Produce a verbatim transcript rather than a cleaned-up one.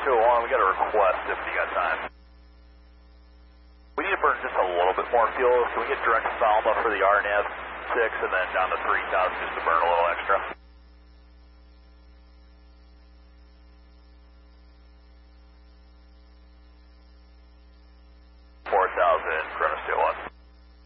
two oh one, we got a request if you got time. We need to burn just a little bit more fuel. Can we get direct Falmouth for the R N A V six and then down to three thousand just to burn a little extra?